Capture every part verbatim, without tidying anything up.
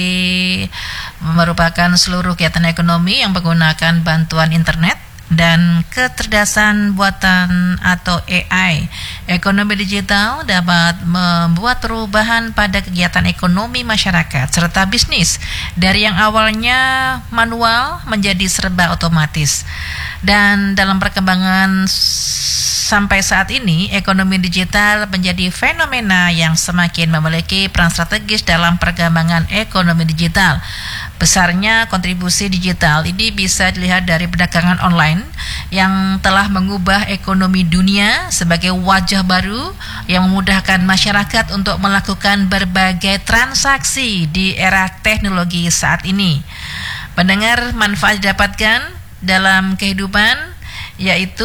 merupakan seluruh kegiatan ekonomi yang menggunakan bantuan internet dan kecerdasan buatan atau A I. Ekonomi digital dapat membuat perubahan pada kegiatan ekonomi masyarakat serta bisnis dari yang awalnya manual menjadi serba otomatis. Dan dalam perkembangan sampai saat ini, ekonomi digital menjadi fenomena yang semakin memiliki peran strategis dalam perkembangan ekonomi digital. Besarnya kontribusi digital ini bisa dilihat dari perdagangan online yang telah mengubah ekonomi dunia sebagai wajah baru yang memudahkan masyarakat untuk melakukan berbagai transaksi di era teknologi saat ini. Pendengar, manfaat didapatkan dalam kehidupan yaitu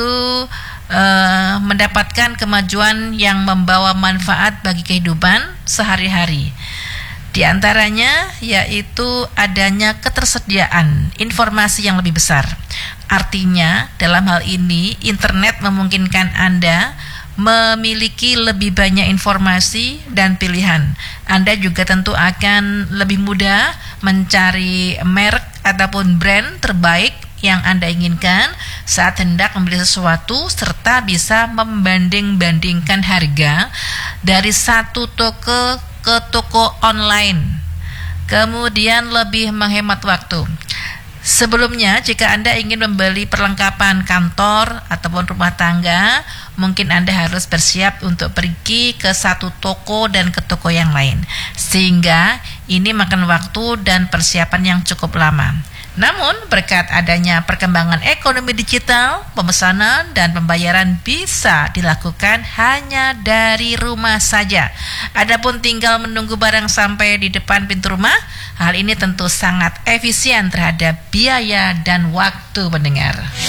uh, mendapatkan kemajuan yang membawa manfaat bagi kehidupan sehari-hari. Di antaranya yaitu adanya ketersediaan informasi yang lebih besar. Artinya dalam hal ini internet memungkinkan Anda memiliki lebih banyak informasi dan pilihan. Anda juga tentu akan lebih mudah mencari merek ataupun brand terbaik yang Anda inginkan saat hendak membeli sesuatu, serta bisa membanding-bandingkan harga dari satu toko ke toko online. Kemudian lebih menghemat waktu. Sebelumnya, jika Anda ingin membeli perlengkapan kantor ataupun rumah tangga, mungkin Anda harus bersiap untuk pergi ke satu toko dan ke toko yang lain, sehingga ini makan waktu dan persiapan yang cukup lama. Namun, berkat adanya perkembangan ekonomi digital, pemesanan dan pembayaran bisa dilakukan hanya dari rumah saja. Adapun tinggal menunggu barang sampai di depan pintu rumah, hal ini tentu sangat efisien terhadap biaya dan waktu pendengar.